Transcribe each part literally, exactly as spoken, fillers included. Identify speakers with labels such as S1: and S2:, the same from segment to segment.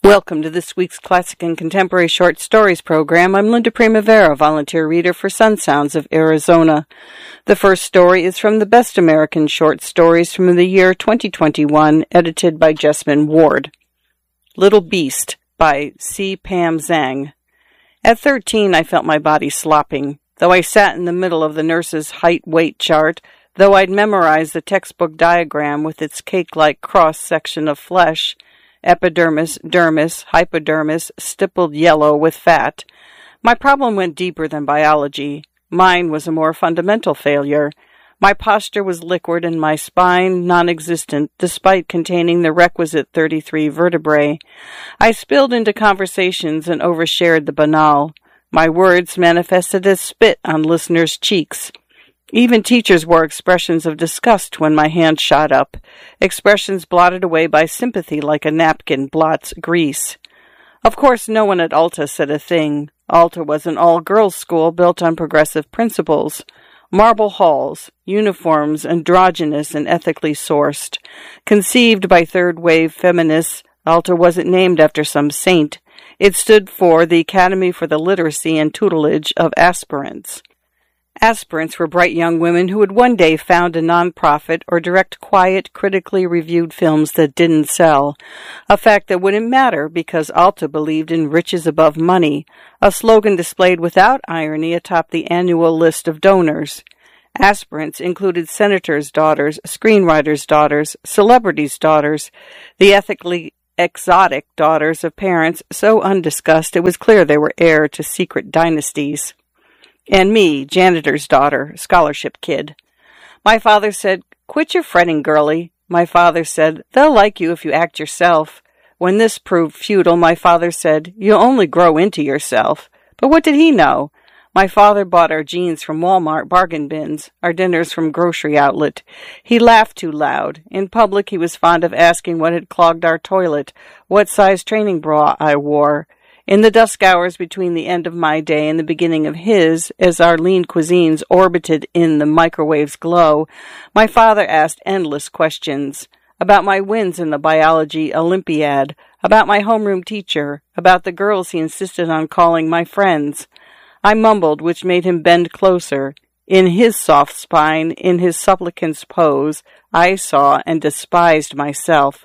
S1: Welcome to this week's Classic and Contemporary Short Stories program. I'm Linda Primavera, volunteer reader for Sun Sounds of Arizona. The first story is from the Best American Short Stories from the year twenty twenty-one, edited by Jessamine Ward. Little Beast by C. Pam Zhang. At thirteen, I felt my body slopping. Though I sat in the middle of the nurse's height-weight chart, though I'd memorized the textbook diagram with its cake-like cross-section of flesh, epidermis, dermis, hypodermis, stippled yellow with fat. My problem went deeper than biology. Mine was a more fundamental failure. My posture was liquid and my spine non-existent, despite containing the requisite thirty-three vertebrae. I spilled into conversations and overshared the banal. My words manifested as spit on listeners' cheeks. Even teachers wore expressions of disgust when my hand shot up, expressions blotted away by sympathy like a napkin blots grease. Of course, no one at Alta said a thing. Alta was an all-girls school built on progressive principles. Marble halls, uniforms androgynous and ethically sourced. Conceived by third-wave feminists, Alta wasn't named after some saint. It stood for the Academy for the Literacy and Tutelage of Aspirants. Aspirants were bright young women who would one day found a non-profit or direct quiet, critically reviewed films that didn't sell, a fact that wouldn't matter because Alta believed in riches above money, a slogan displayed without irony atop the annual list of donors. Aspirants included senators' daughters, screenwriters' daughters, celebrities' daughters, the ethically exotic daughters of parents so undiscussed it was clear they were heir to secret dynasties. And me, janitor's daughter, scholarship kid. My father said, "Quit your fretting, girlie." My father said, "They'll like you if you act yourself." When this proved futile, my father said, "You'll only grow into yourself." But what did he know? My father bought our jeans from Walmart bargain bins, our dinners from grocery outlet. He laughed too loud. In public, he was fond of asking what had clogged our toilet, what size training bra I wore. In the dusk hours between the end of my day and the beginning of his, as our lean cuisines orbited in the microwave's glow, my father asked endless questions about my wins in the biology Olympiad, about my homeroom teacher, about the girls he insisted on calling my friends. I mumbled, which made him bend closer. In his soft spine, in his supplicant's pose, I saw and despised myself.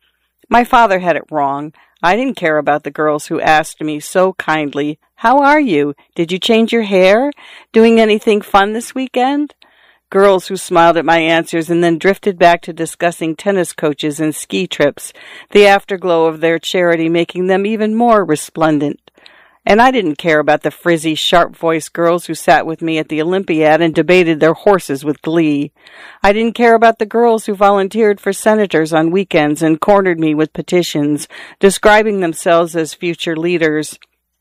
S1: My father had it wrong. I didn't care about the girls who asked me so kindly, "How are you? Did you change your hair? Doing anything fun this weekend?" Girls who smiled at my answers and then drifted back to discussing tennis coaches and ski trips, the afterglow of their charity making them even more resplendent. And I didn't care about the frizzy, sharp-voiced girls who sat with me at the Olympiad and debated their horses with glee. I didn't care about the girls who volunteered for senators on weekends and cornered me with petitions, describing themselves as future leaders.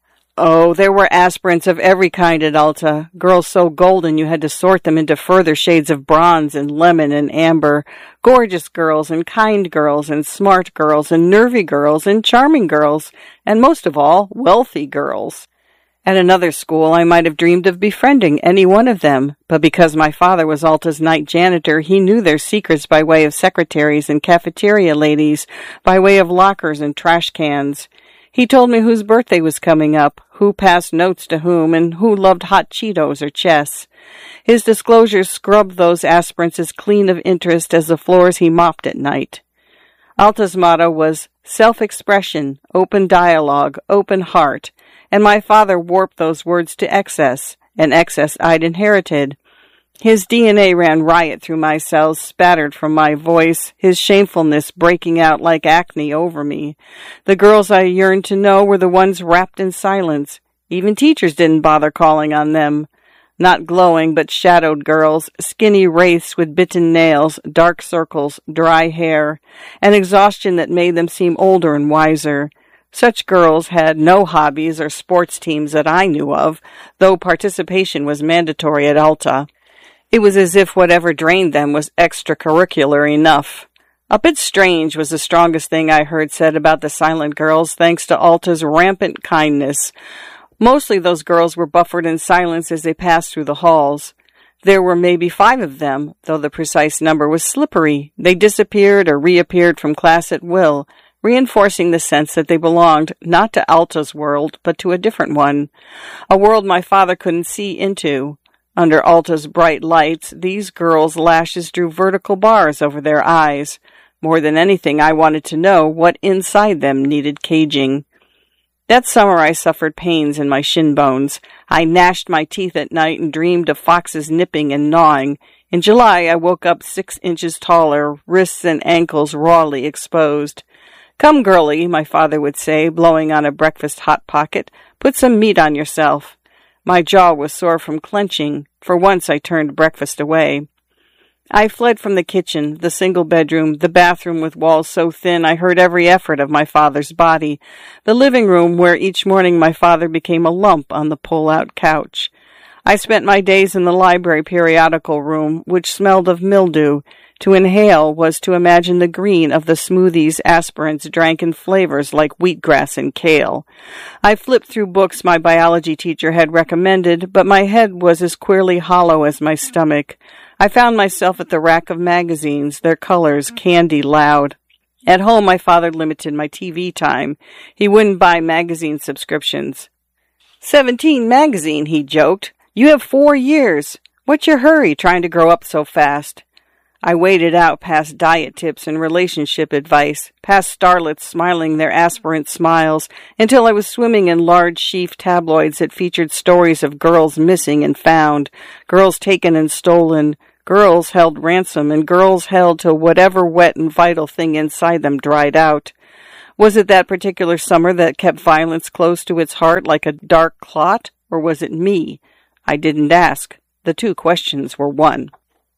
S1: Oh, there were aspirants of every kind at Alta, girls so golden you had to sort them into further shades of bronze and lemon and amber, gorgeous girls and kind girls and smart girls and nervy girls and charming girls, and most of all, wealthy girls. At another school, I might have dreamed of befriending any one of them, but because my father was Alta's night janitor, he knew their secrets by way of secretaries and cafeteria ladies, by way of lockers and trash cans. He told me whose birthday was coming up, who passed notes to whom, and who loved hot Cheetos or chess. His disclosures scrubbed those aspirants as clean of interest as the floors he mopped at night. Alta's motto was self-expression, open dialogue, open heart, and my father warped those words to excess, an excess I'd inherited. His D N A ran riot through my cells, spattered from my voice, his shamefulness breaking out like acne over me. The girls I yearned to know were the ones wrapped in silence. Even teachers didn't bother calling on them. Not glowing, but shadowed girls, skinny wraiths with bitten nails, dark circles, dry hair, an exhaustion that made them seem older and wiser. Such girls had no hobbies or sports teams that I knew of, though participation was mandatory at Alta. It was as if whatever drained them was extracurricular enough. A bit strange was the strongest thing I heard said about the silent girls, thanks to Alta's rampant kindness. Mostly those girls were buffered in silence as they passed through the halls. There were maybe five of them, though the precise number was slippery. They disappeared or reappeared from class at will, reinforcing the sense that they belonged not to Alta's world, but to a different one, a world my father couldn't see into. Under Alta's bright lights, these girls' lashes drew vertical bars over their eyes. More than anything, I wanted to know what inside them needed caging. That summer I suffered pains in my shin bones. I gnashed my teeth at night and dreamed of foxes nipping and gnawing. In July, I woke up six inches taller, wrists and ankles rawly exposed. "Come, girlie," my father would say, blowing on a breakfast hot pocket. "Put some meat on yourself." My jaw was sore from clenching. For once I turned breakfast away. I fled from the kitchen, the single bedroom, the bathroom with walls so thin I heard every effort of my father's body, the living room where each morning my father became a lump on the pull-out couch. I spent my days in the library periodical room, which smelled of mildew. To inhale was to imagine the green of the smoothies aspirants drank in flavors like wheatgrass and kale. I flipped through books my biology teacher had recommended, but my head was as queerly hollow as my stomach. I found myself at the rack of magazines, their colors candy loud. At home, my father limited my T V time. He wouldn't buy magazine subscriptions. Seventeen magazine, he joked. You have four years. What's your hurry trying to grow up so fast? I waded out past diet tips and relationship advice, past starlets smiling their aspirant smiles, until I was swimming in large sheaf tabloids that featured stories of girls missing and found, girls taken and stolen, girls held ransom, and girls held till whatever wet and vital thing inside them dried out. Was it that particular summer that kept violence close to its heart like a dark clot, or was it me? I didn't ask. The two questions were one.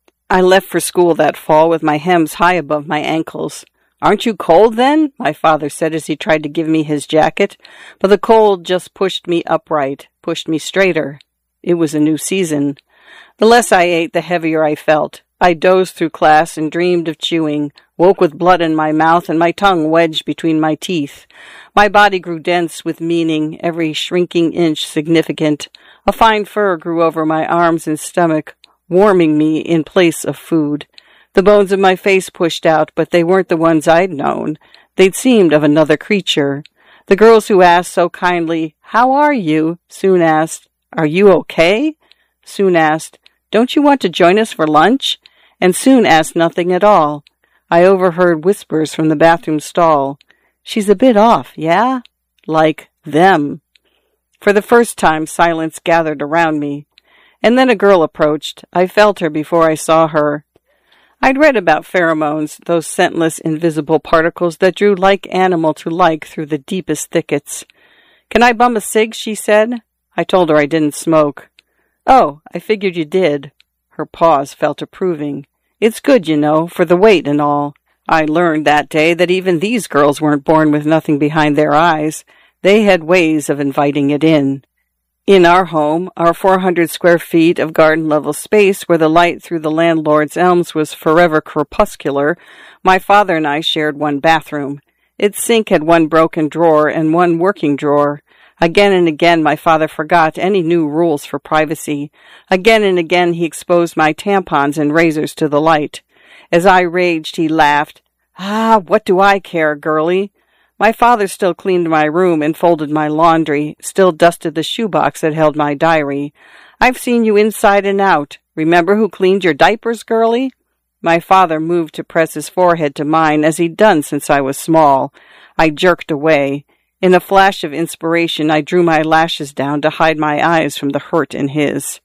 S1: I left for school that fall with my hems high above my ankles. "Aren't you cold, then?" my father said as he tried to give me his jacket. But the cold just pushed me upright, pushed me straighter. It was a new season. The less I ate, the heavier I felt. I dozed through class and dreamed of chewing, woke with blood in my mouth and my tongue wedged between my teeth. My body grew dense with meaning, every shrinking inch significant. A fine fur grew over my arms and stomach, warming me in place of food. The bones of my face pushed out, but they weren't the ones I'd known. They'd seemed of another creature. The girls who asked so kindly, "How are you?" soon asked, "Are you okay?" Soon asked, "Don't you want to join us for lunch?" And soon asked nothing at all. I overheard whispers from the bathroom stall. "She's a bit off, yeah?" Like them. For the first time, silence gathered around me. And then a girl approached. I felt her before I saw her. I'd read about pheromones, those scentless, invisible particles that drew like animal to like through the deepest thickets. "Can I bum a cig?" she said. I told her I didn't smoke. "Oh, I figured you did." Her pause felt approving. "It's good, you know, for the weight and all." I learned that day that even these girls weren't born with nothing behind their eyes. They had ways of inviting it in. In our home, our four hundred square feet of garden-level space where the light through the landlord's elms was forever crepuscular, my father and I shared one bathroom. Its sink had one broken drawer and one working drawer. Again and again my father forgot any new rules for privacy. Again and again he exposed my tampons and razors to the light. As I raged, he laughed. "Ah, what do I care, girlie?" My father still cleaned my room and folded my laundry, still dusted the shoebox that held my diary. "I've seen you inside and out. Remember who cleaned your diapers, girlie?" My father moved to press his forehead to mine, as he'd done since I was small. I jerked away. In a flash of inspiration, I drew my lashes down to hide my eyes from the hurt in his.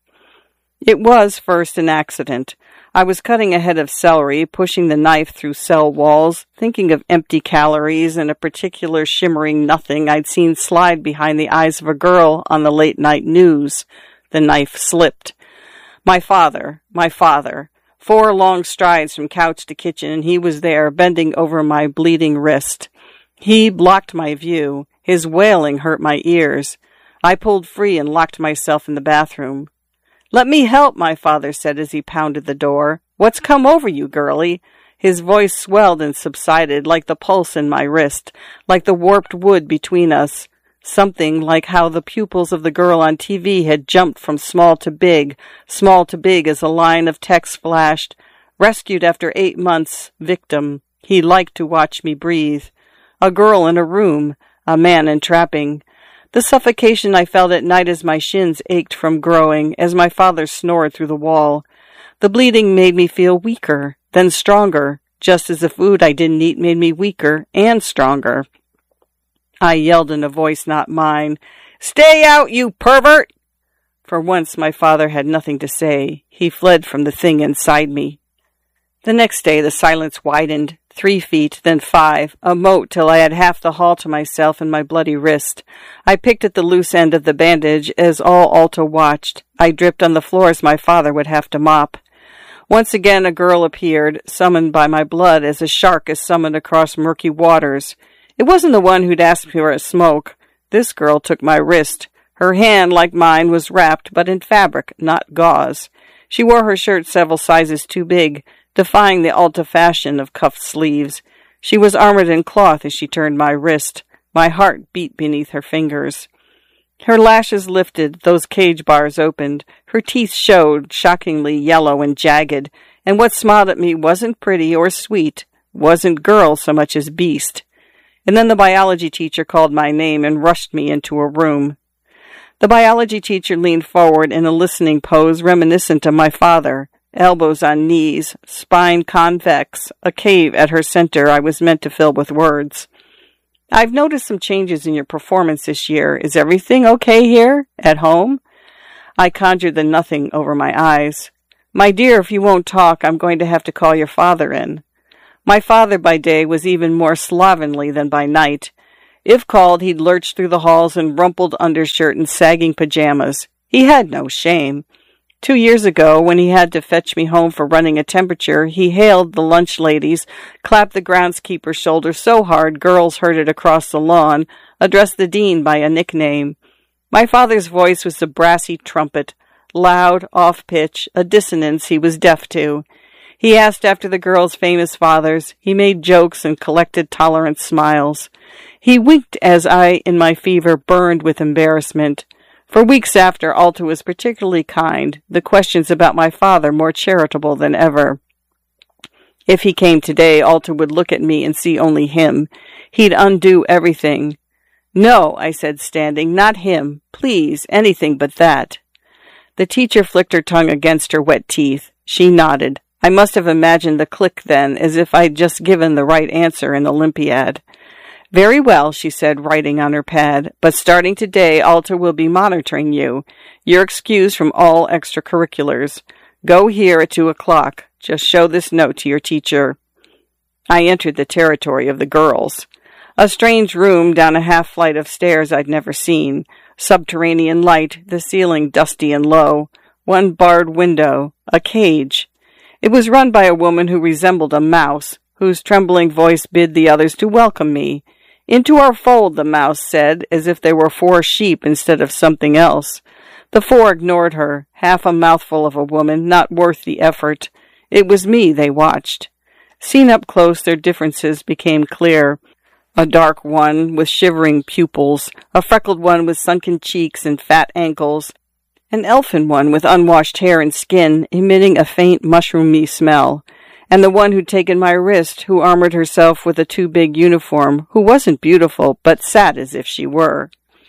S1: It was first an accident. I was cutting a head of celery, pushing the knife through cell walls, thinking of empty calories and a particular shimmering nothing I'd seen slide behind the eyes of a girl on the late-night news. The knife slipped. My father, my father. Four long strides from couch to kitchen, and he was there, bending over my bleeding wrist. He blocked my view. His wailing hurt my ears. I pulled free and locked myself in the bathroom. "Let me help," my father said as he pounded the door. "What's come over you, girlie?" His voice swelled and subsided, like the pulse in my wrist, like the warped wood between us. Something like how the pupils of the girl on T V had jumped from small to big, small to big as a line of text flashed. "Rescued after eight months, victim. He liked to watch me breathe." A girl in a room, a man entrapping. The suffocation I felt at night as my shins ached from growing, as my father snored through the wall. The bleeding made me feel weaker, then stronger, just as the food I didn't eat made me weaker and stronger. I yelled in a voice not mine, "Stay out, you pervert!" For once my father had nothing to say. He fled from the thing inside me. The next day the silence widened, three feet, then five, a moat till I had half the hall to myself and my bloody wrist. I picked at the loose end of the bandage as all Alta watched. I dripped on the floor as my father would have to mop. Once again a girl appeared, summoned by my blood as a shark is summoned across murky waters. It wasn't the one who'd asked for a smoke. This girl took my wrist. Her hand, like mine, was wrapped, but in fabric, not gauze. She wore her shirt several sizes too big, defying the Alta fashion of cuffed sleeves. She was armored in cloth as she turned my wrist. My heart beat beneath her fingers. Her lashes lifted, those cage bars opened. Her teeth showed, shockingly yellow and jagged, and what smiled at me wasn't pretty or sweet, wasn't girl so much as beast. And then the biology teacher called my name and rushed me into a room. The biology teacher leaned forward in a listening pose reminiscent of my father, elbows on knees, spine convex, a cave at her center I was meant to fill with words. "I've noticed some changes in your performance this year. Is everything okay here? At home?" I conjured the nothing over my eyes. "My dear, if you won't talk, I'm going to have to call your father in." My father by day was even more slovenly than by night. If called, he'd lurch through the halls in rumpled undershirt and sagging pajamas. He had no shame. Two years ago, when he had to fetch me home for running a temperature, he hailed the lunch ladies, clapped the groundskeeper's shoulder so hard girls heard it across the lawn, addressed the dean by a nickname. My father's voice was a brassy trumpet, loud, off-pitch, a dissonance he was deaf to. He asked after the girls' famous fathers. He made jokes and collected tolerant smiles. He winked as I, in my fever, burned with embarrassment. For weeks after, Alta was particularly kind, the questions about my father more charitable than ever. If he came today, Alta would look at me and see only him. He'd undo everything. "No," I said, standing, "not him. Please, anything but that." The teacher flicked her tongue against her wet teeth. She nodded. I must have imagined the click then, as if I'd just given the right answer in Olympiad. "Very well," she said, writing on her pad, "but starting today, Alta will be monitoring you. You're excused from all extracurriculars. Go here at two o'clock. Just show this note to your teacher." I entered the territory of the girls. A strange room down a half-flight of stairs I'd never seen. Subterranean light, the ceiling dusty and low. One barred window. A cage. It was run by a woman who resembled a mouse, whose trembling voice bid the others to welcome me. "Into our fold," the mouse said, as if they were four sheep instead of something else. The four ignored her, half a mouthful of a woman, not worth the effort. It was me they watched. Seen up close, their differences became clear. A dark one with shivering pupils, a freckled one with sunken cheeks and fat ankles, an elfin one with unwashed hair and skin emitting a faint mushroomy smell, and the one who'd taken my wrist, who armored herself with a too-big uniform, who wasn't beautiful, but sat as if she were.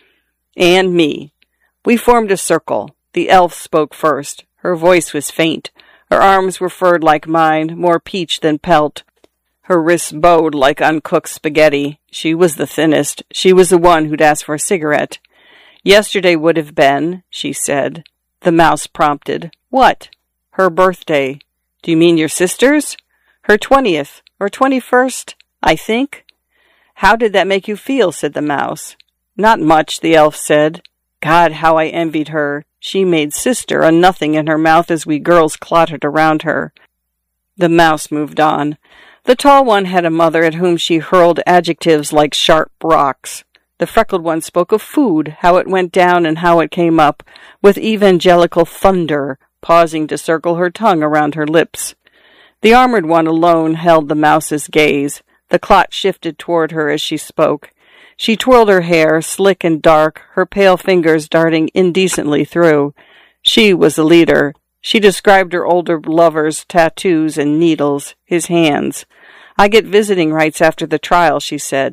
S1: And me. We formed a circle. The elf spoke first. Her voice was faint. Her arms were furred like mine, more peach than pelt. Her wrists bowed like uncooked spaghetti. She was the thinnest. She was the one who'd asked for a cigarette. "Yesterday would have been," she said. The mouse prompted. "What?" "Her birthday." "Do you mean your sister's?" "Her twentieth, or twenty-first, I think." "How did that make you feel?" said the mouse. "Not much," the elf said. God, how I envied her. She made sister a nothing in her mouth as we girls clottered around her. The mouse moved on. The tall one had a mother at whom she hurled adjectives like sharp rocks. The freckled one spoke of food, how it went down and how it came up, with evangelical thunder, pausing to circle her tongue around her lips. The armored one alone held the mouse's gaze. The clot shifted toward her as she spoke. She twirled her hair, slick and dark, her pale fingers darting indecently through. She was the leader. She described her older lover's tattoos and needles, his hands. "I get visiting rights after the trial," she said.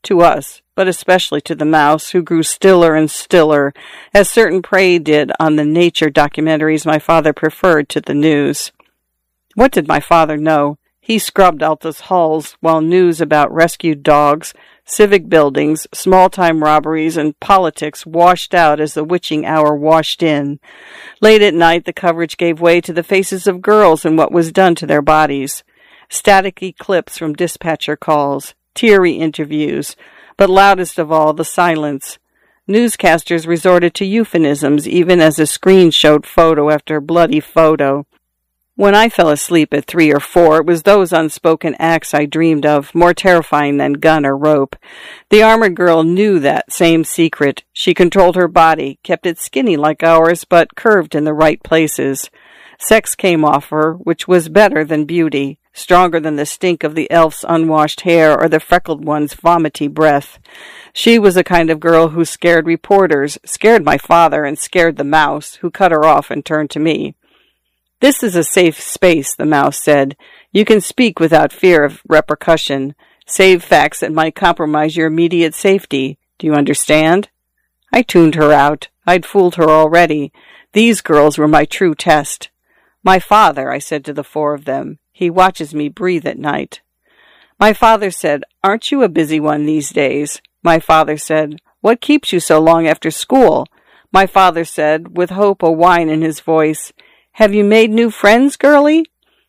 S1: to us, but especially to the mouse, who grew stiller and stiller, as certain prey did on the nature documentaries my father preferred to the news. What did my father know? He scrubbed Alta's halls while news about rescued dogs, civic buildings, small-time robberies, and politics washed out as the witching hour washed in. Late at night, the coverage gave way to the faces of girls and what was done to their bodies. Staticky clips from dispatcher calls, teary interviews, but loudest of all, the silence. Newscasters resorted to euphemisms even as a screen showed photo after bloody photo. When I fell asleep at three or four, it was those unspoken acts I dreamed of, more terrifying than gun or rope. The armored girl knew that same secret. She controlled her body, kept it skinny like ours, but curved in the right places. Sex came off her, which was better than beauty, stronger than the stink of the elf's unwashed hair or the freckled one's vomity breath. She was a kind of girl who scared reporters, scared my father, and scared the mouse, who cut her off and turned to me. "This is a safe space," the mouse said. "You can speak without fear of repercussion. Save facts that might compromise your immediate safety. Do you understand?" I tuned her out. I'd fooled her already. These girls were my true test. "My father," I said to the four of them. "He watches me breathe at night." My father said, "Aren't you a busy one these days?" My father said, "What keeps you so long after school?" My father said, with hope a whine in his voice, "Have you made new friends, girlie?"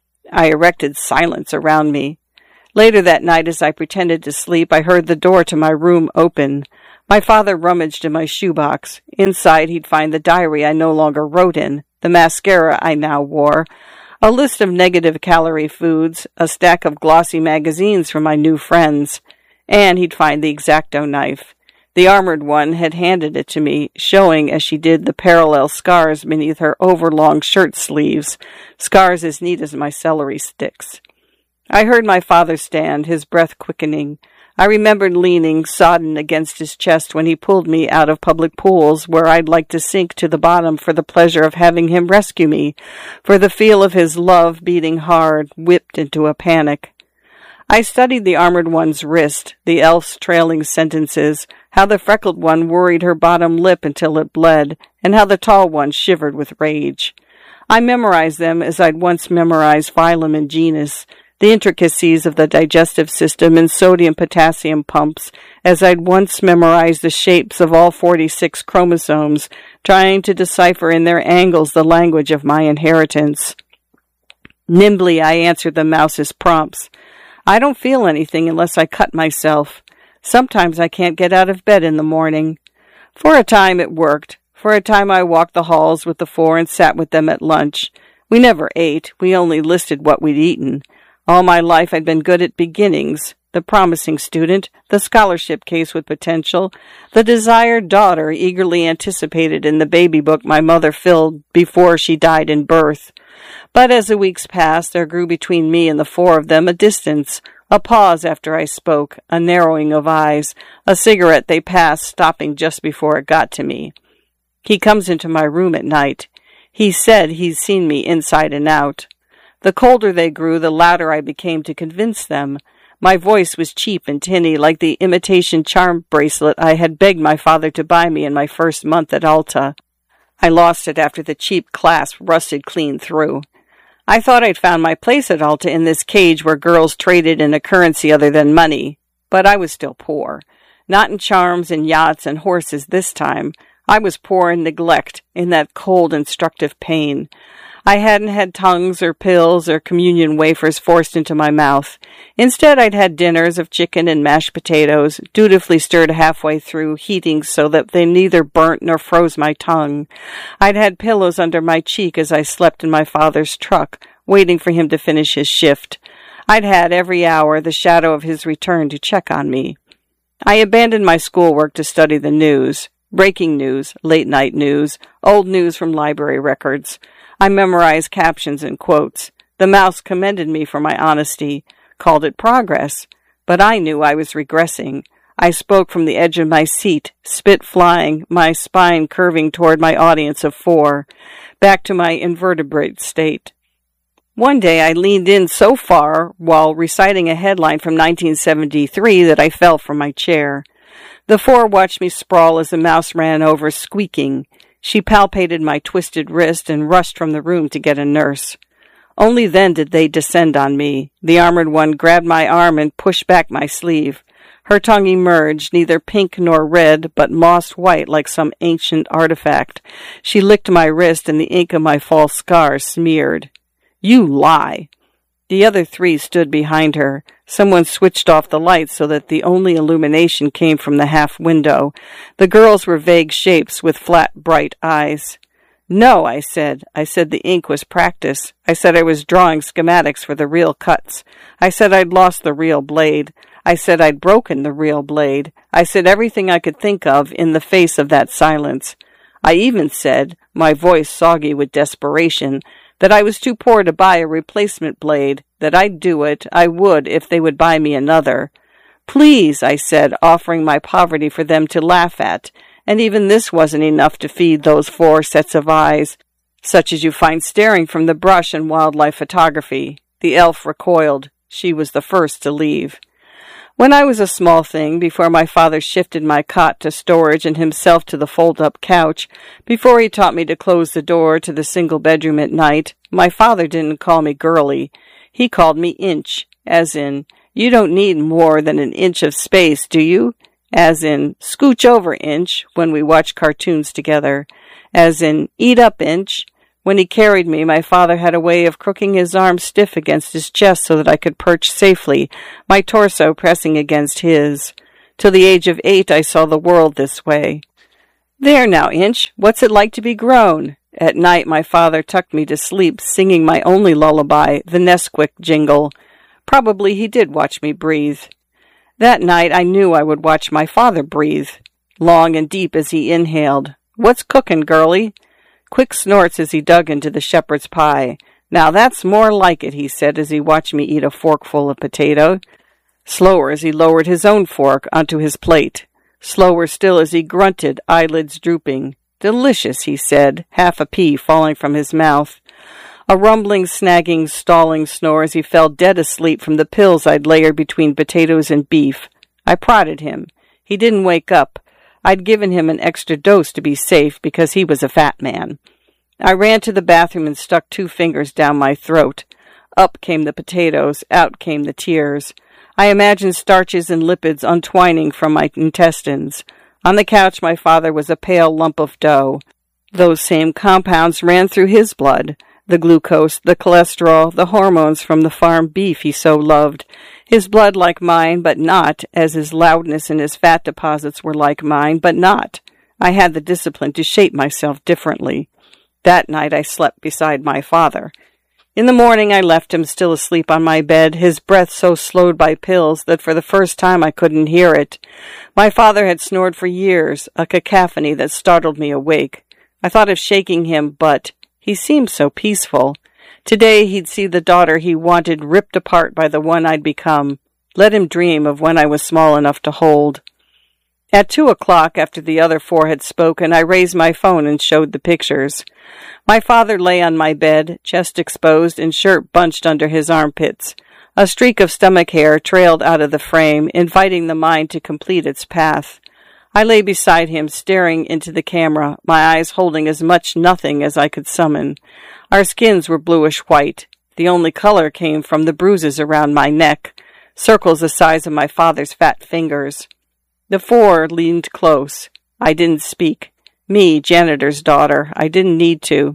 S1: I erected silence around me. Later that night, as I pretended to sleep, I heard the door to my room open. My father rummaged in my shoebox. Inside, he'd find the diary I no longer wrote in, the mascara I now wore, a list of negative-calorie foods, a stack of glossy magazines from my new friends, and he'd find the X-Acto knife. The armored one had handed it to me, showing as she did the parallel scars beneath her overlong shirt sleeves, scars as neat as my celery sticks. I heard my father stand, his breath quickening. I remembered leaning, sodden against his chest when he pulled me out of public pools where I'd like to sink to the bottom for the pleasure of having him rescue me, for the feel of his love beating hard, whipped into a panic. I studied the armored one's wrist, the elf's trailing sentences, how the freckled one worried her bottom lip until it bled, and how the tall one shivered with rage. I memorized them as I'd once memorized phylum and genus, the intricacies of the digestive system and sodium-potassium pumps, as I'd once memorized the shapes of all forty-six chromosomes, trying to decipher in their angles the language of my inheritance. Nimbly I answered the mouse's prompts. I don't feel anything unless I cut myself. Sometimes I can't get out of bed in the morning. For a time it worked. For a time I walked the halls with the four and sat with them at lunch. We never ate. We only listed what we'd eaten. All my life I'd been good at beginnings. The promising student, the scholarship case with potential, the desired daughter eagerly anticipated in the baby book my mother filled before she died in birth. But as the weeks passed, there grew between me and the four of them a distance, a pause after I spoke, a narrowing of eyes, a cigarette they passed, stopping just before it got to me. He comes into my room at night. He said he's seen me inside and out. The colder they grew, the louder I became to convince them. My voice was cheap and tinny, like the imitation charm bracelet I had begged my father to buy me in my first month at Alta. I lost it after the cheap clasp rusted clean through. I thought I'd found my place at Alta in this cage where girls traded in a currency other than money. But I was still poor. Not in charms and yachts and horses this time. I was poor in neglect, in that cold, instructive pain. I hadn't had tongues or pills or communion wafers forced into my mouth. Instead, I'd had dinners of chicken and mashed potatoes, dutifully stirred halfway through, heating so that they neither burnt nor froze my tongue. I'd had pillows under my cheek as I slept in my father's truck, waiting for him to finish his shift. I'd had every hour the shadow of his return to check on me. I abandoned my schoolwork to study the news. Breaking news, late-night news, old news from library records. I memorized captions and quotes. The mouse commended me for my honesty, called it progress, but I knew I was regressing. I spoke from the edge of my seat, spit flying, my spine curving toward my audience of four, back to my invertebrate state. One day I leaned in so far while reciting a headline from nineteen seventy-three that I fell from my chair. The four watched me sprawl as the mouse ran over, squeaking. She palpated my twisted wrist and rushed from the room to get a nurse. Only then did they descend on me. The armored one grabbed my arm and pushed back my sleeve. Her tongue emerged, neither pink nor red, but moss white like some ancient artifact. She licked my wrist, and the ink of my false scar smeared. "You lie!" The other three stood behind her. Someone switched off the lights so that the only illumination came from the half window. The girls were vague shapes with flat, bright eyes. "No," I said. I said the ink was practice. I said I was drawing schematics for the real cuts. I said I'd lost the real blade. I said I'd broken the real blade. I said everything I could think of in the face of that silence. I even said, my voice soggy with desperation, that I was too poor to buy a replacement blade, that I'd do it, I would, if they would buy me another. "Please," I said, offering my poverty for them to laugh at, and even this wasn't enough to feed those four sets of eyes, such as you find staring from the brush in wildlife photography. The elf recoiled. She was the first to leave. When I was a small thing, before my father shifted my cot to storage and himself to the fold-up couch, before he taught me to close the door to the single bedroom at night, my father didn't call me girly. He called me Inch, as in, "You don't need more than an inch of space, do you?" As in, "Scooch over, Inch," when we watched cartoons together. As in, "Eat up, Inch." When he carried me, my father had a way of crooking his arm stiff against his chest so that I could perch safely, my torso pressing against his. Till the age of eight, I saw the world this way. "There now, Inch, what's it like to be grown?" At night, my father tucked me to sleep, singing my only lullaby, the Nesquik jingle. Probably he did watch me breathe. That night, I knew I would watch my father breathe, long and deep as he inhaled. "What's cookin', girlie?" Quick snorts as he dug into the shepherd's pie. "Now that's more like it," he said as he watched me eat a forkful of potato. Slower as he lowered his own fork onto his plate. Slower still as he grunted, eyelids drooping. "Delicious," he said, half a pea falling from his mouth. A rumbling, snagging, stalling snore as he fell dead asleep from the pills I'd layered between potatoes and beef. I prodded him. He didn't wake up. I'd given him an extra dose to be safe because he was a fat man. I ran to the bathroom and stuck two fingers down my throat. Up came the potatoes, out came the tears. I imagined starches and lipids untwining from my intestines. On the couch, my father was a pale lump of dough. Those same compounds ran through his blood. The glucose, the cholesterol, the hormones from the farm beef he so loved. His blood like mine, but not, as his loudness and his fat deposits were like mine, but not. I had the discipline to shape myself differently. That night I slept beside my father. In the morning I left him still asleep on my bed, his breath so slowed by pills that for the first time I couldn't hear it. My father had snored for years, a cacophony that startled me awake. I thought of shaking him, but he seemed so peaceful. Today he'd see the daughter he wanted ripped apart by the one I'd become. Let him dream of when I was small enough to hold. At two o'clock, after the other four had spoken, I raised my phone and showed the pictures. My father lay on my bed, chest exposed and shirt bunched under his armpits. A streak of stomach hair trailed out of the frame, inviting the mind to complete its path. I lay beside him, staring into the camera, my eyes holding as much nothing as I could summon. Our skins were bluish-white. The only color came from the bruises around my neck, circles the size of my father's fat fingers. The four leaned close. I didn't speak. Me, janitor's daughter. I didn't need to.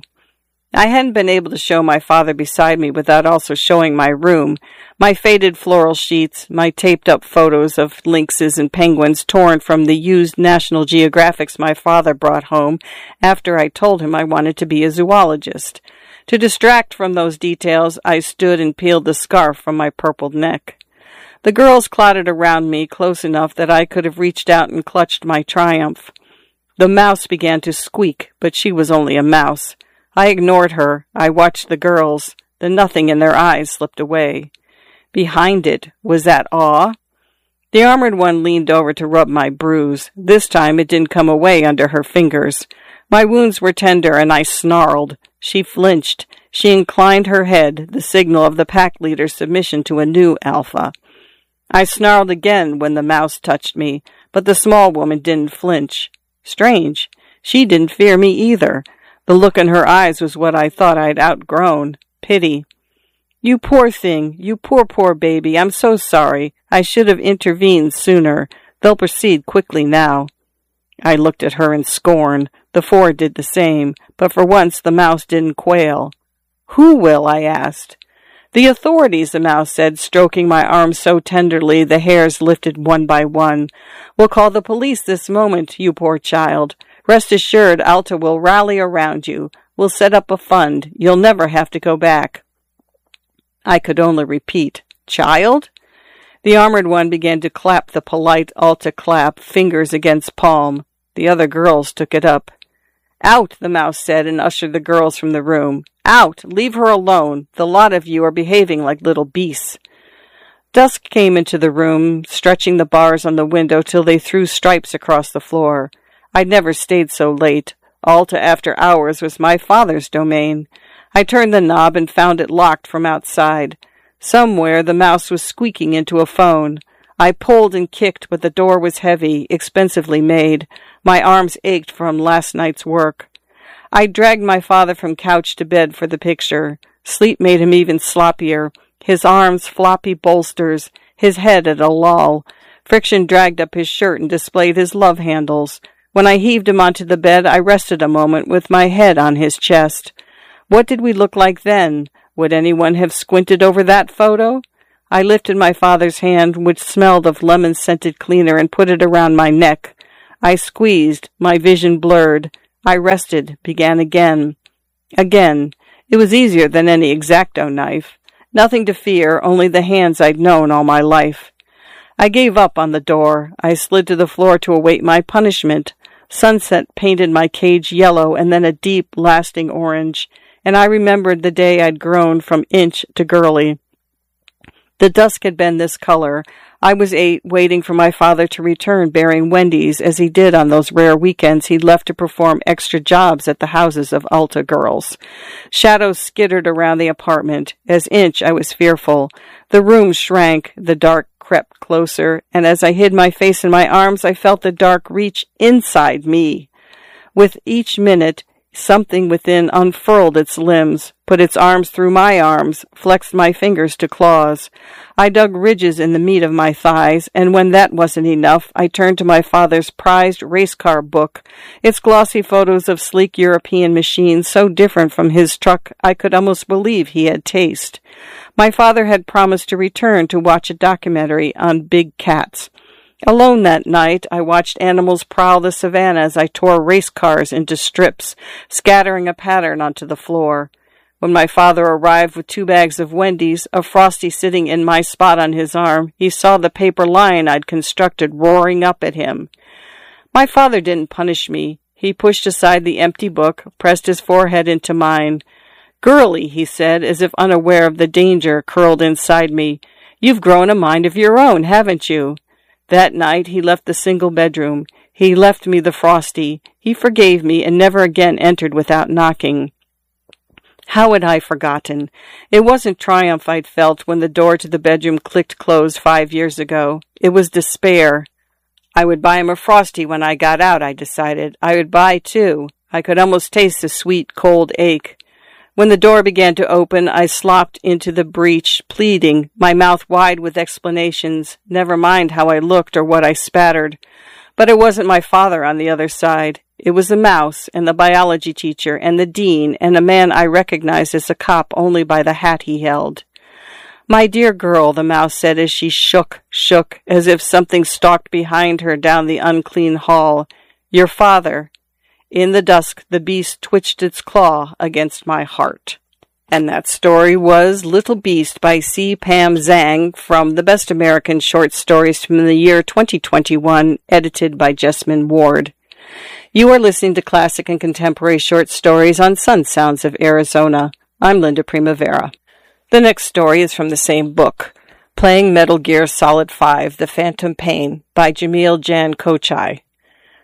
S1: I hadn't been able to show my father beside me without also showing my room, my faded floral sheets, my taped-up photos of lynxes and penguins torn from the used National Geographics my father brought home after I told him I wanted to be a zoologist. To distract from those details, I stood and peeled the scarf from my purpled neck. The girls clotted around me close enough that I could have reached out and clutched my triumph. The mouse began to squeak, but she was only a mouse. I ignored her. I watched the girls. The nothing in their eyes slipped away. Behind it was that awe. The armored one leaned over to rub my bruise. This time it didn't come away under her fingers. My wounds were tender, and I snarled. She flinched. She inclined her head, the signal of the pack leader's submission to a new alpha. I snarled again when the mouse touched me, but the small woman didn't flinch. Strange. She didn't fear me either. The look in her eyes was what I thought I'd outgrown. Pity. You poor thing, you poor, poor baby, I'm so sorry. I should have intervened sooner. They'll proceed quickly now. I looked at her in scorn. The four did the same, but for once the mouse didn't quail. Who will? I asked. The authorities, the mouse said, stroking my arm so tenderly the hairs lifted one by one. We'll call the police this moment, you poor child. Rest assured Alta will rally around you. We'll set up a fund. You'll never have to go back. I could only repeat, child? The armored one began to clap the polite Alta clap, fingers against palm. The other girls took it up. Out, the mouse said, and ushered the girls from the room. Out! Leave her alone. The lot of you are behaving like little beasts. Dusk came into the room, stretching the bars on the window till they threw stripes across the floor. I'd never stayed so late. Alta after hours was my father's domain. I turned the knob and found it locked from outside. Somewhere the mouse was squeaking into a phone. I pulled and kicked, but the door was heavy, expensively made. My arms ached from last night's work. I dragged my father from couch to bed for the picture. Sleep made him even sloppier, his arms floppy bolsters, his head at a lull. Friction dragged up his shirt and displayed his love handles. When I heaved him onto the bed, I rested a moment with my head on his chest. What did we look like then? Would anyone have squinted over that photo? I lifted my father's hand, which smelled of lemon-scented cleaner, and put it around my neck. I squeezed, my vision blurred. I rested, began again. Again. It was easier than any X-Acto knife. Nothing to fear, only the hands I'd known all my life. I gave up on the door. I slid to the floor to await my punishment. Sunset painted my cage yellow and then a deep, lasting orange, and I remembered the day I'd grown from inch to girly. The dusk had been this color. I was eight, waiting for my father to return, bearing Wendy's, as he did on those rare weekends he'd left to perform extra jobs at the houses of Alta girls. Shadows skittered around the apartment. As inch, I was fearful. The room shrank, the dark crept closer, and as I hid my face in my arms, I felt the dark reach inside me. With each minute, something within unfurled its limbs, put its arms through my arms, flexed my fingers to claws. I dug ridges in the meat of my thighs, and when that wasn't enough, I turned to my father's prized race car book. Its glossy photos of sleek European machines so different from his truck I could almost believe he had taste. My father had promised to return to watch a documentary on big cats. Alone that night, I watched animals prowl the savannah as I tore race cars into strips, scattering a pattern onto the floor. When my father arrived with two bags of Wendy's, a Frosty sitting in my spot on his arm, he saw the paper lion I'd constructed roaring up at him. My father didn't punish me. He pushed aside the empty book, pressed his forehead into mine. Girlie, he said, as if unaware of the danger curled inside me, you've grown a mind of your own, haven't you? That night he left the single bedroom. He left me the Frosty. He forgave me and never again entered without knocking. How had I forgotten? It wasn't triumph I'd felt when the door to the bedroom clicked closed five years ago. It was despair. I would buy him a Frosty when I got out, I decided. I would buy, too. I could almost taste the sweet, cold ache. When the door began to open, I slopped into the breach, pleading, my mouth wide with explanations, never mind how I looked or what I spattered. But it wasn't my father on the other side. It was the mouse, and the biology teacher, and the dean, and a man I recognized as a cop only by the hat he held. My dear girl, the mouse said as she shook, shook, as if something stalked behind her down the unclean hall. Your father. In the dusk, the beast twitched its claw against my heart. And that story was Little Beast by C. Pam Zhang from the Best American Short Stories from the year twenty twenty-one, edited by Jessamine Ward. You are listening to classic and contemporary short stories on Sun Sounds of Arizona. I'm Linda Primavera. The next story is from the same book, Playing Metal Gear Solid five, The Phantom Pain by Jamil Jan Kochai.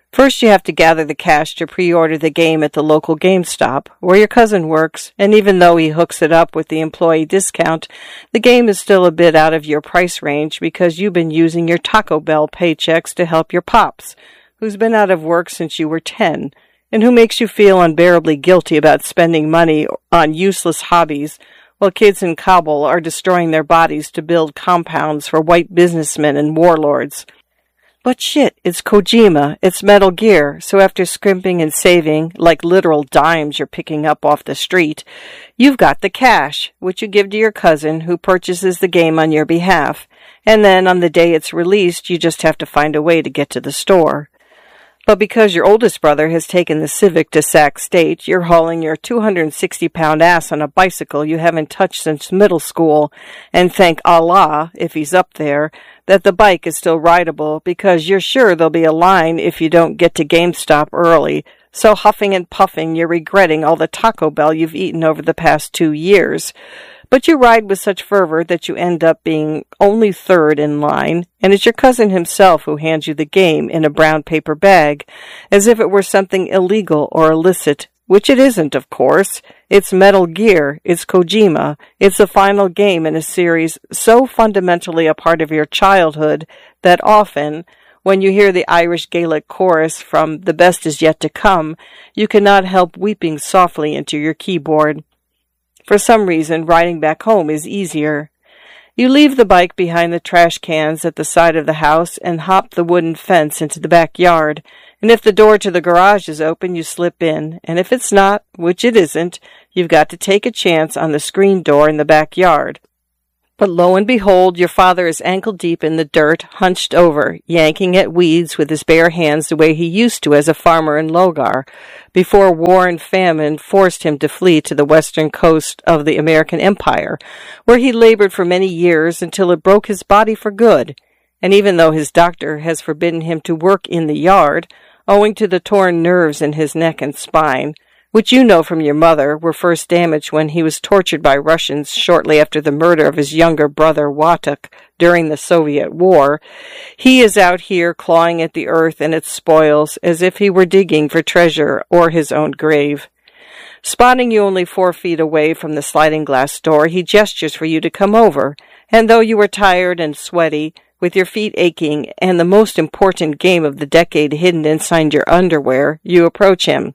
S1: First, you have to gather the cash to pre-order the game at the local GameStop, where your cousin works, and even though he hooks it up with the employee discount, the game is still a bit out of your price range because you've been using your Taco Bell paychecks to help your pops, who's been out of work since you were ten, and who makes you feel unbearably guilty about spending money on useless hobbies while kids in Kabul are destroying their bodies to build compounds for white businessmen and warlords. But shit, it's Kojima, it's Metal Gear, so after scrimping and saving, like literal dimes you're picking up off the street, you've got the cash, which you give to your cousin who purchases the game on your behalf, and then on the day it's released, you just have to find a way to get to the store. But because your oldest brother has taken the Civic to Sac State, you're hauling your two hundred sixty pound ass on a bicycle you haven't touched since middle school, and thank Allah, if he's up there, that the bike is still rideable, because you're sure there'll be a line if you don't get to GameStop early, so huffing and puffing you're regretting all the Taco Bell you've eaten over the past two years. But you ride with such fervor that you end up being only third in line, and it's your cousin himself who hands you the game in a brown paper bag, as if it were something illegal or illicit, which it isn't, of course. It's Metal Gear, it's Kojima, it's the final game in a series so fundamentally a part of your childhood that often, when you hear the Irish Gaelic chorus from The Best Is Yet to Come, you cannot help weeping softly into your keyboard. For some reason, riding back home is easier. You leave the bike behind the trash cans at the side of the house and hop the wooden fence into the backyard, and if the door to the garage is open, you slip in, and if it's not, which it isn't, you've got to take a chance on the screen door in the backyard. But lo and behold, your father is ankle-deep in the dirt, hunched over, yanking at weeds with his bare hands the way he used to as a farmer in Logar, before war and famine forced him to flee to the western coast of the American Empire, where he labored for many years until it broke his body for good. And even though his doctor has forbidden him to work in the yard, owing to the torn nerves in his neck and spine, which you know from your mother were first damaged when he was tortured by Russians shortly after the murder of his younger brother Watuk during the Soviet War, he is out here clawing at the earth and its spoils as if he were digging for treasure or his own grave. Spotting you only four feet away from the sliding glass door, he gestures for you to come over, and though you are tired and sweaty, with your feet aching, and the most important game of the decade hidden inside your underwear, you approach him.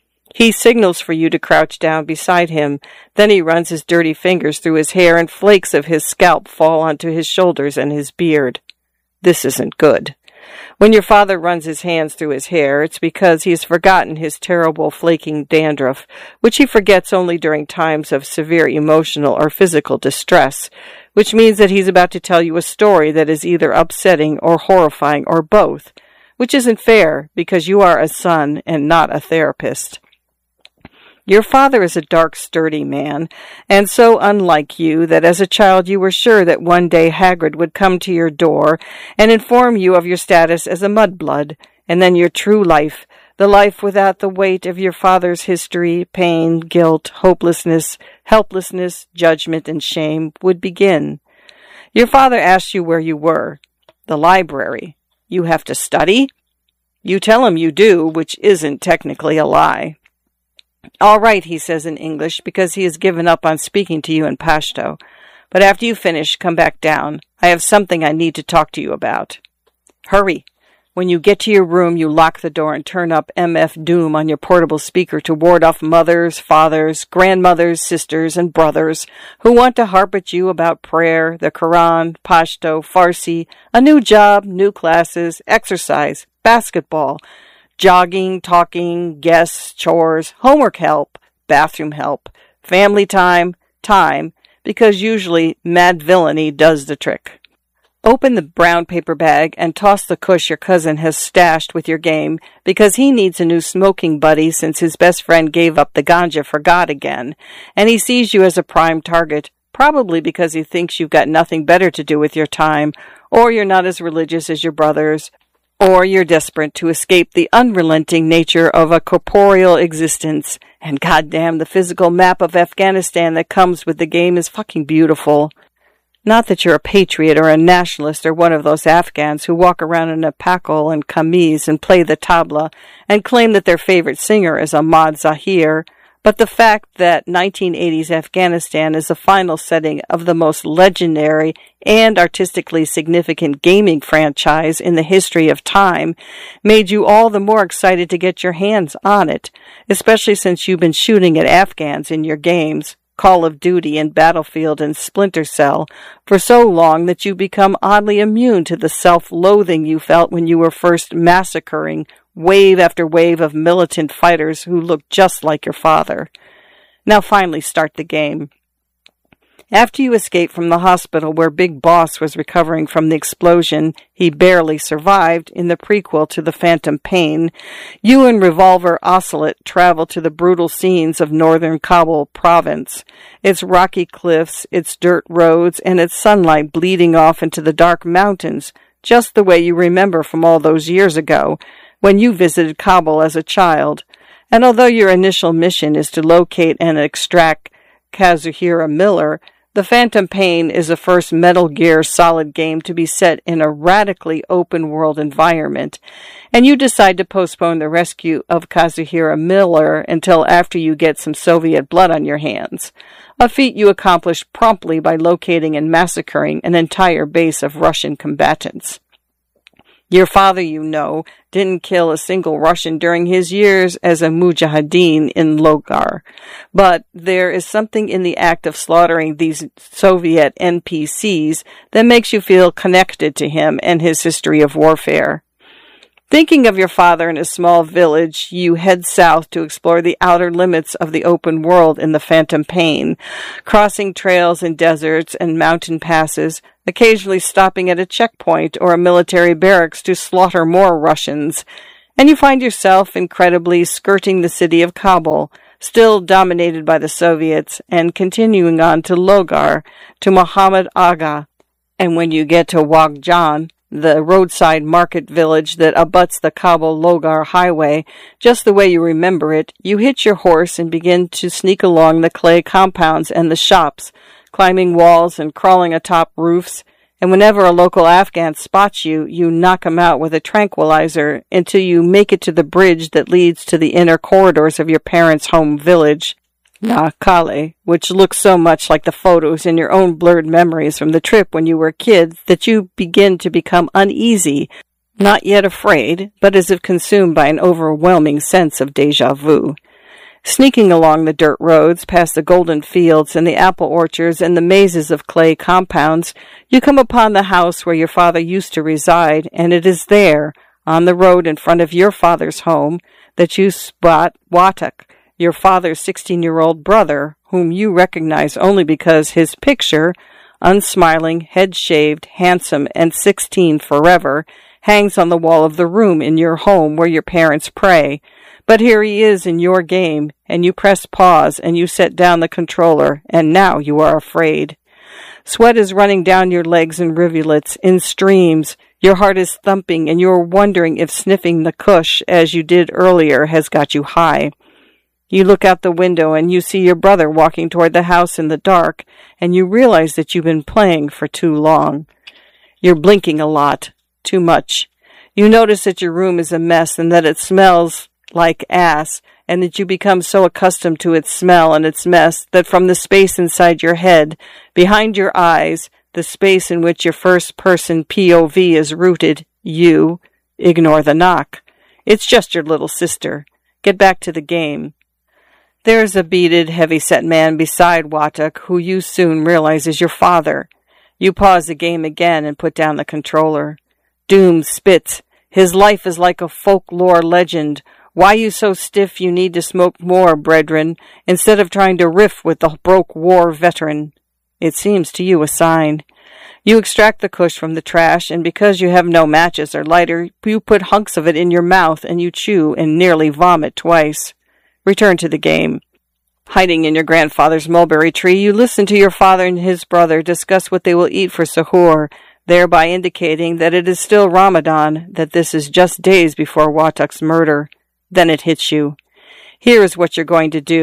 S1: He signals for you to crouch down beside him. Then he runs his dirty fingers through his hair, and flakes of his scalp fall onto his shoulders and his beard. This isn't good. When your father runs his hands through his hair, it's because he has forgotten his terrible flaking dandruff, which he forgets only during times of severe emotional or physical distress, which means that he's about to tell you a story that is either upsetting or horrifying or both, which isn't fair because you are a son and not a therapist. Your father is a dark, sturdy man, and so unlike you that as a child you were sure that one day Hagrid would come to your door and inform you of your status as a mudblood, and then your true life, the life without the weight of your father's history, pain, guilt, hopelessness, helplessness, judgment, and shame, would begin. Your father asks you where you were. The library. You have to study? You tell him you do, which isn't technically a lie. All right, he says in English, because he has given up on speaking to you in Pashto. But after you finish, come back down. I have something I need to talk to you about. Hurry. When you get to your room, you lock the door and turn up M F Doom on your portable speaker to ward off mothers, fathers, grandmothers, sisters, and brothers who want to harp at you about prayer, the Quran, Pashto, Farsi, a new job, new classes, exercise, basketball, jogging, talking, guests, chores, homework help, bathroom help, family time, time, because usually mad villainy does the trick. Open the brown paper bag and toss the cush your cousin has stashed with your game because he needs a new smoking buddy since his best friend gave up the ganja for God again, and he sees you as a prime target, probably because he thinks you've got nothing better to do with your time, or you're not as religious as your brothers, or you're desperate to escape the unrelenting nature of a corporeal existence, and goddamn, the physical map of Afghanistan that comes with the game is fucking beautiful. Not that you're a patriot or a nationalist or one of those Afghans who walk around in a pakol and kameez and play the tabla and claim that their favorite singer is Ahmad Zahir, but the fact that nineteen eighties Afghanistan is the final setting of the most legendary and artistically significant gaming franchise in the history of time made you all the more excited to get your hands on it, especially since you've been shooting at Afghans in your games, Call of Duty and Battlefield and Splinter Cell, for so long that you become oddly immune to the self-loathing you felt when you were first massacring wave after wave of militant fighters who looked just like your father. Now finally start the game. After you escaped from the hospital where Big Boss was recovering from the explosion he barely survived in the prequel to The Phantom Pain, you and Revolver Ocelot travel to the brutal scenes of northern Kabul province, its rocky cliffs, its dirt roads, and its sunlight bleeding off into the dark mountains, just the way you remember from all those years ago, when you visited Kabul as a child. And although your initial mission is to locate and extract Kazuhira Miller, The Phantom Pain is the first Metal Gear Solid game to be set in a radically open-world environment, and you decide to postpone the rescue of Kazuhira Miller until after you get some Soviet blood on your hands, a feat you accomplish promptly by locating and massacring an entire base of Russian combatants. Your father, you know, didn't kill a single Russian during his years as a mujahideen in Logar. But there is something in the act of slaughtering these Soviet N P Cs that makes you feel connected to him and his history of warfare. Thinking of your father in a small village, you head south to explore the outer limits of the open world in The Phantom Pain, crossing trails and deserts and mountain passes, occasionally stopping at a checkpoint or a military barracks to slaughter more Russians, and you find yourself incredibly skirting the city of Kabul, still dominated by the Soviets, and continuing on to Logar, to Muhammad Aga, and when you get to Wagjan, the roadside market village that abuts the Kabul-Logar highway, just the way you remember it, you hitch your horse and begin to sneak along the clay compounds and the shops, climbing walls and crawling atop roofs, and whenever a local Afghan spots you, you knock him out with a tranquilizer until you make it to the bridge that leads to the inner corridors of your parents' home village, Nakale, which looks so much like the photos in your own blurred memories from the trip when you were kids that you begin to become uneasy, not yet afraid, but as if consumed by an overwhelming sense of déjà vu. Sneaking along the dirt roads, past the golden fields and the apple orchards and the mazes of clay compounds, you come upon the house where your father used to reside, and it is there, on the road in front of your father's home, that you spot Watak, your father's sixteen-year-old brother, whom you recognize only because his picture, unsmiling, head-shaved, handsome, and sixteen forever, hangs on the wall of the room in your home where your parents pray. But here he is in your game, and you press pause, and you set down the controller, and now you are afraid. Sweat is running down your legs in rivulets, in streams. Your heart is thumping, and you are wondering if sniffing the kush, as you did earlier, has got you high. You look out the window and you see your brother walking toward the house in the dark, and you realize that you've been playing for too long. You're blinking a lot, too much. You notice that your room is a mess and that it smells like ass, and that you become so accustomed to its smell and its mess that from the space inside your head, behind your eyes, the space in which your first-person P O V is rooted, you ignore the knock. It's just your little sister. Get back to the game. There is a bearded, heavy-set man beside Watak, who you soon realize is your father. You pause the game again and put down the controller. Doom spits. His life is like a folklore legend. Why you so stiff you need to smoke more, brethren, instead of trying to riff with the broke war veteran. It seems to you a sign. You extract the kush from the trash, and because you have no matches or lighter, you put hunks of it in your mouth and you chew and nearly vomit twice. Return to the game. Hiding in your grandfather's mulberry tree, you listen to your father and his brother discuss what they will eat for sahur, thereby indicating that it is still Ramadan, that this is just days before Watak's murder. Then it hits you. Here is what you're going to do.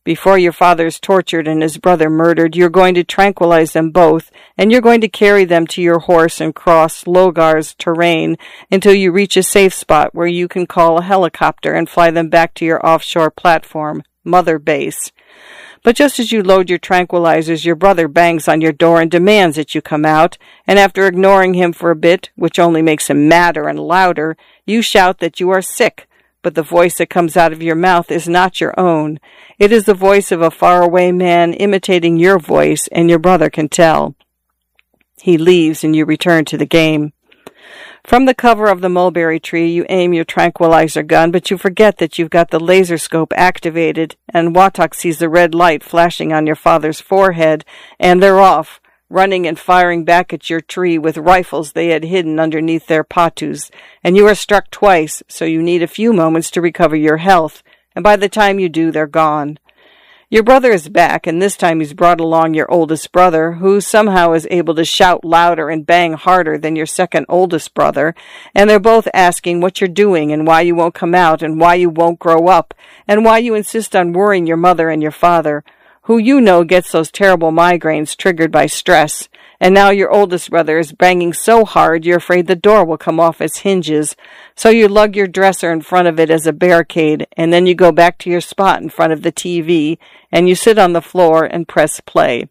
S1: Before your father is tortured and his brother murdered, you're going to tranquilize them both, and you're going to carry them to your horse and cross Logar's terrain until you reach a safe spot where you can call a helicopter and fly them back to your offshore platform, Mother Base. But just as you load your tranquilizers, your brother bangs on your door and demands that you come out, and after ignoring him for a bit, which only makes him madder and louder, you shout that you are sick. But the voice that comes out of your mouth is not your own. It is the voice of a faraway man imitating your voice, and your brother can tell. He leaves, and you return to the game. From the cover of the mulberry tree, you aim your tranquilizer gun, but you forget that you've got the laser scope activated, and Watak sees the red light flashing on your father's forehead, and they're off, running and firing back at your tree with rifles they had hidden underneath their patus, and you are struck twice, so you need a few moments to recover your health, and by the time you do, they're gone. Your brother is back, and this time he's brought along your oldest brother, who somehow is able to shout louder and bang harder than your second oldest brother, and they're both asking what you're doing and why you won't come out and why you won't grow up, and why you insist on worrying your mother and your father, who you know gets those terrible migraines triggered by stress, and now your oldest brother is banging so hard you're afraid the door will come off its hinges, so you lug your dresser in front of it as a barricade, and then you go back to your spot in front of the T V, and you sit on the floor and press play.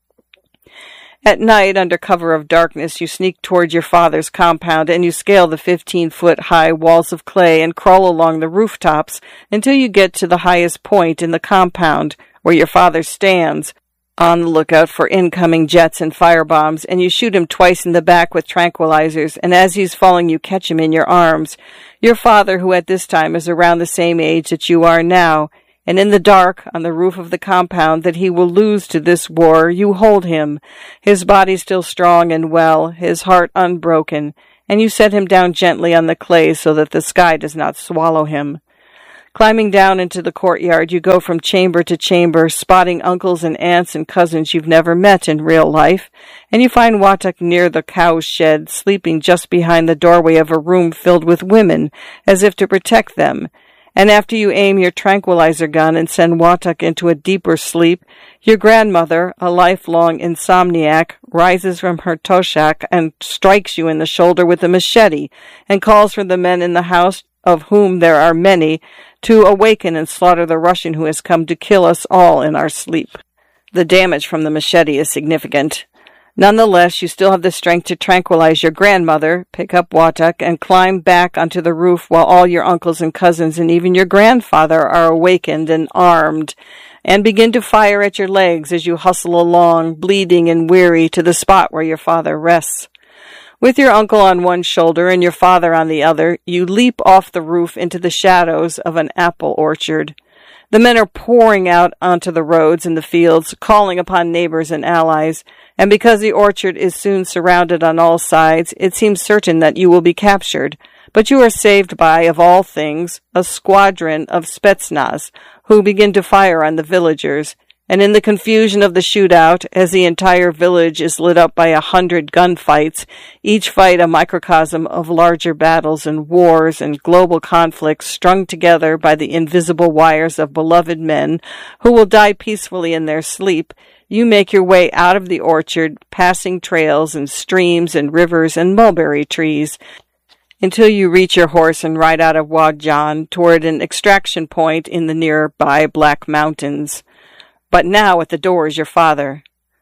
S1: At night, under cover of darkness, you sneak toward your father's compound, and you scale the fifteen-foot-high walls of clay and crawl along the rooftops until you get to the highest point in the compound, where your father stands, on the lookout for incoming jets and firebombs, and you shoot him twice in the back with tranquilizers, and as he's falling you catch him in your arms. Your father, who at this time is around the same age that you are now, and in the dark, on the roof of the compound that he will lose to this war, you hold him, his body still strong and well, his heart unbroken, and you set him down gently on the clay so that the sky does not swallow him. Climbing down into the courtyard, you go from chamber to chamber, spotting uncles and aunts and cousins you've never met in real life, and you find Watak near the cow's shed, sleeping just behind the doorway of a room filled with women, as if to protect them. And after you aim your tranquilizer gun and send Watak into a deeper sleep, your grandmother, a lifelong insomniac, rises from her toshak and strikes you in the shoulder with a machete, and calls for the men in the house, of whom there are many, to awaken and slaughter the Russian who has come to kill us all in our sleep. The damage from the machete is significant. Nonetheless, you still have the strength to tranquilize your grandmother, pick up Watak, and climb back onto the roof while all your uncles and cousins and even your grandfather are awakened and armed, and begin to fire at your legs as you hustle along, bleeding and weary, to the spot where your father rests. With your uncle on one shoulder and your father on the other, you leap off the roof into the shadows of an apple orchard. The men are pouring out onto the roads and the fields, calling upon neighbors and allies, and because the orchard is soon surrounded on all sides, it seems certain that you will be captured. But you are saved by, of all things, a squadron of Spetsnaz, who begin to fire on the villagers. And in the confusion of the shootout, as the entire village is lit up by a hundred gunfights, each fight a microcosm of larger battles and wars and global conflicts strung together by the invisible wires of beloved men who will die peacefully in their sleep, you make your way out of the orchard, passing trails and streams and rivers and mulberry trees, until you reach your horse and ride out of Wadjan toward an extraction point in the nearby Black Mountains. But now at the door is your father.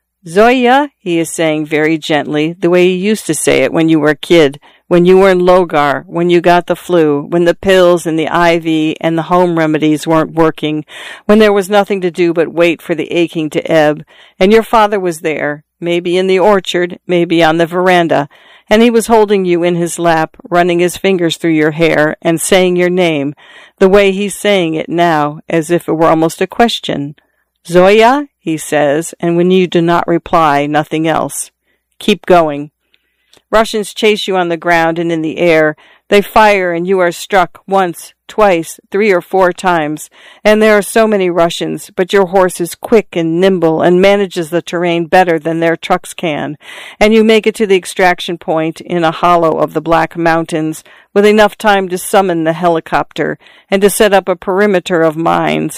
S1: "Zoya," he is saying very gently, the way you used to say it when you were a kid, when you were in Logar, when you got the flu, when the pills and the I V and the home remedies weren't working, when there was nothing to do but wait for the aching to ebb, and your father was there, maybe in the orchard, maybe on the veranda, and he was holding you in his lap, running his fingers through your hair, and saying your name, the way he's saying it now, as if it were almost a question. "Zoya," he says, and when you do not reply, nothing else. Keep going. Russians chase you on the ground and in the air. They fire and you are struck once, twice, three or four times. And there are so many Russians, but your horse is quick and nimble and manages the terrain better than their trucks can. And you make it to the extraction point in a hollow of the Black Mountains with enough time to summon the helicopter and to set up a perimeter of mines.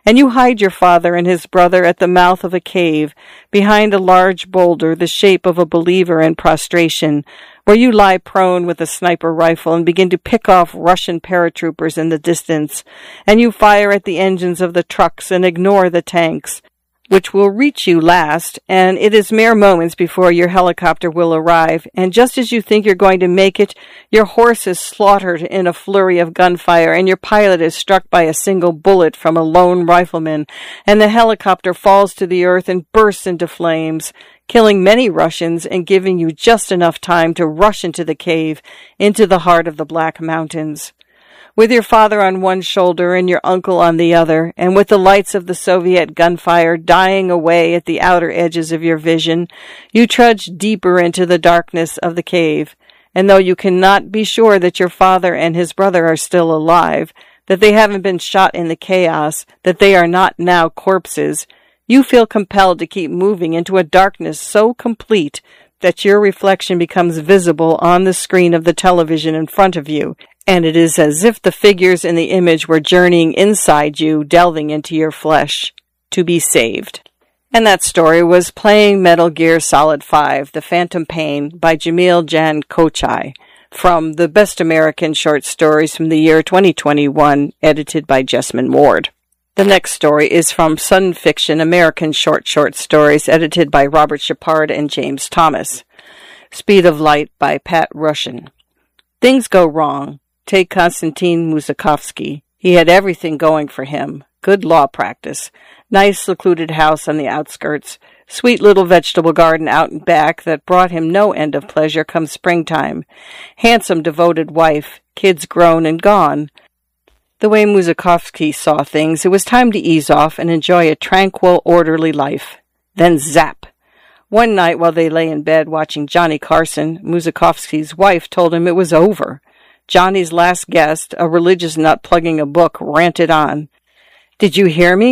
S1: And you hide your father and his brother at the mouth of a cave, behind a large boulder the shape of a believer in prostration, where you lie prone with a sniper rifle and begin to pick off Russian paratroopers in the distance, and you fire at the engines of the trucks and ignore the tanks, which will reach you last, and it is mere moments before your helicopter will arrive, and just as you think you're going to make it, your horse is slaughtered in a flurry of gunfire, and your pilot is struck by a single bullet from a lone rifleman, and the helicopter falls to the earth and bursts into flames, killing many Russians and giving you just enough time to rush into the cave, into the heart of the Black Mountains. With your father on one shoulder and your uncle on the other, and with the lights of the Soviet gunfire dying away at the outer edges of your vision, you trudge deeper into the darkness of the cave, and though you cannot be sure that your father and his brother are still alive, that they haven't been shot in the chaos, that they are not now corpses, you feel compelled to keep moving into a darkness so complete that your reflection becomes visible on the screen of the television in front of you, and it is as if the figures in the image were journeying inside you, delving into your flesh, to be saved. And that story was Playing Metal Gear Solid five, The Phantom Pain by Jamil Jan Kochai, from the Best American Short Stories from the year twenty twenty-one, edited by Jessamine Ward. The next story is from Sun Fiction American Short Short Stories, edited by Robert Shepard and James Thomas. Speed of Light by Pat Russian. Things go wrong. Take Konstantin Musakovsky. He had everything going for him. Good law practice. Nice secluded house on the outskirts. Sweet little vegetable garden out and back that brought him no end of pleasure come springtime. Handsome, devoted wife. Kids grown and gone. The way Musakovsky saw things, it was time to ease off and enjoy a tranquil, orderly life. Then zap! One night while they lay in bed watching Johnny Carson, Musakovsky's wife told him it was over. Johnny's last guest, a religious nut plugging a book, ranted on. "Did you hear me?